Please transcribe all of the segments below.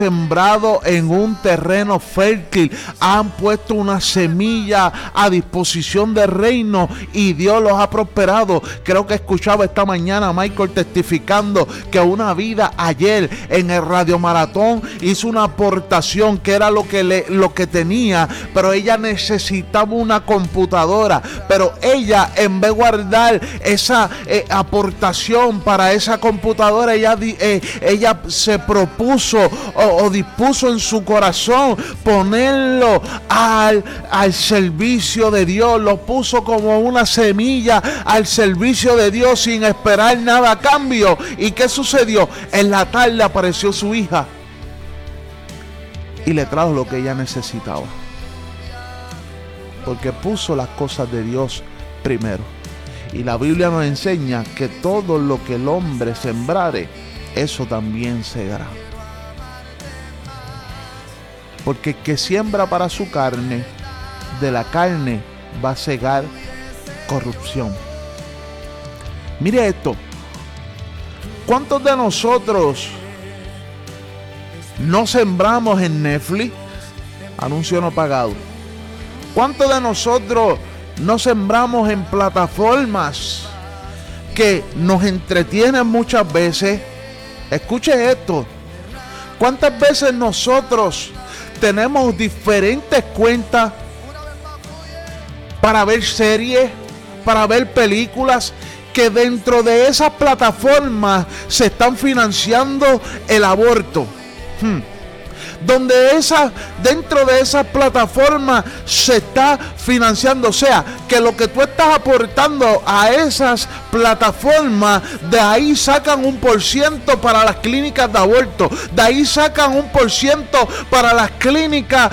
sembrado en un terreno fértil, han puesto una semilla a disposición del reino y Dios los ha prosperado. Creo que escuchaba esta mañana a Michael testificando que una vida ayer en el Radio Maratón hizo una aportación que era lo que tenía, pero ella necesitaba una computadora, pero ella, en vez de guardar esa aportación para esa computadora, ella se propuso o dispuso en su corazón ponerlo al servicio de Dios. Lo puso como una semilla al servicio de Dios sin esperar nada a cambio. ¿Y qué sucedió? En la tarde apareció su hija y le trajo lo que ella necesitaba, porque puso las cosas de Dios primero. Y la Biblia nos enseña que todo lo que el hombre sembrare, eso también segará. Porque el que siembra para su carne, de la carne va a segar corrupción. Mire esto. ¿Cuántos de nosotros no sembramos en Netflix? Anuncio no pagado. ¿Cuántos de nosotros no sembramos en plataformas que nos entretienen muchas veces? Escuche esto. ¿Cuántas veces nosotros tenemos diferentes cuentas para ver series, para ver películas, que dentro de esas plataformas se están financiando el aborto? Dentro de esas plataformas se está financiando, o sea, que lo que tú estás aportando a esas plataformas, de ahí sacan 1% para las clínicas de aborto, de ahí sacan 1% para las clínicas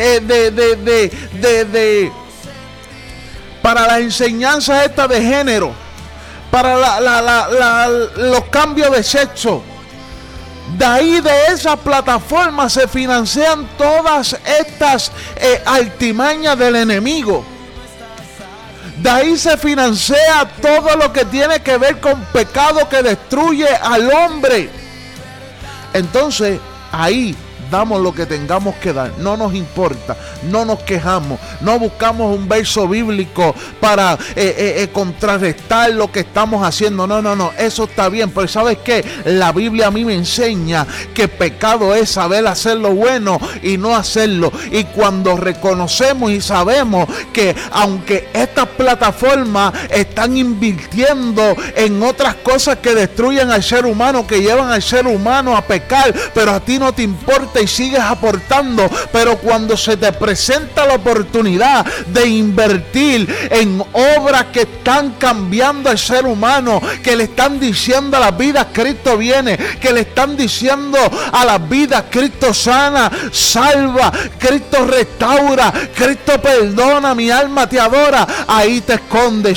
para la enseñanza esta de género, para los cambios de sexo. De ahí, de esas plataformas, se financian todas estas artimañas del enemigo. De ahí se financia todo lo que tiene que ver con pecado que destruye al hombre. Entonces, ahí damos lo que tengamos que dar, no nos importa, no nos quejamos, no buscamos un verso bíblico para contrarrestar lo que estamos haciendo. No, eso está bien, pero ¿sabes qué? La Biblia a mí me enseña que pecado es saber hacer lo bueno y no hacerlo. Y cuando reconocemos y sabemos que aunque estas plataformas están invirtiendo en otras cosas que destruyen al ser humano, que llevan al ser humano a pecar, pero a ti no te importa y sigues aportando, pero cuando se te presenta la oportunidad de invertir en obras que están cambiando al ser humano, que le están diciendo a las vidas Cristo viene, que le están diciendo a las vidas Cristo sana, salva, Cristo restaura, Cristo perdona, mi alma te adora, ahí te esconde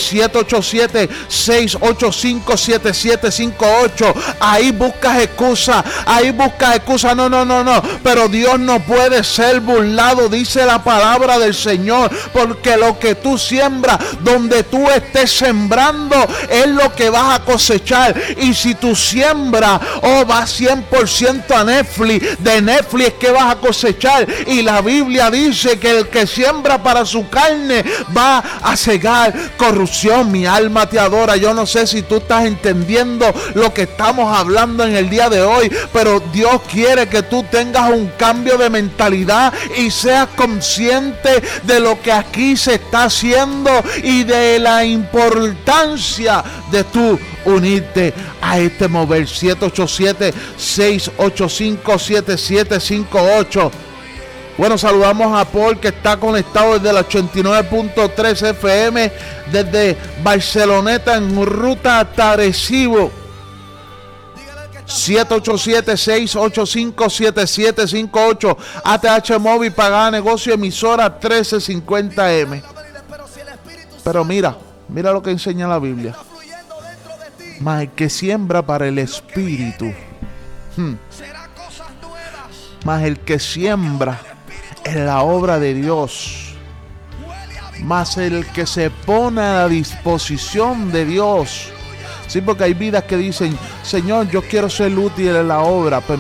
787-685-7758. Ahí buscas excusa, no, pero Dios no puede ser burlado, dice la palabra del Señor, porque lo que tú siembras, donde tú estés sembrando, es lo que vas a cosechar. Y si tú siembras, va 100% a Netflix, de Netflix es que vas a cosechar. Y la Biblia dice que el que siembra para su carne va a cegar corrupción. Mi alma te adora. Yo no sé si tú estás entendiendo lo que estamos hablando en el día de hoy, pero Dios quiere que tú tengas un cambio de mentalidad y seas consciente de lo que aquí se está haciendo y de la importancia de tú unirte a este mover. 787-685-7758. Bueno, saludamos a Paul, que está conectado desde la 89.3 FM desde Barceloneta en ruta hasta Arecibo. 787-685-7758. ATH Móvil, pagada negocio, emisora 1350M. Pero mira lo que enseña la Biblia. Mas el que siembra para el Espíritu, mas el que siembra en la obra de Dios, más el que se pone a la disposición de Dios. Sí, porque hay vidas que dicen: Señor, yo quiero ser útil en la obra, pero